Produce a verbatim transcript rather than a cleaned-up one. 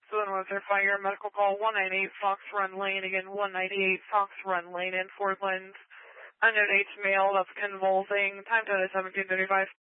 Southern Western Fire, medical call one ninety-eight Fox Run Lane, again one ninety-eight Fox Run Lane in Fort Lynd. Unknown H male that's convulsing, time to seventeen thirty-five.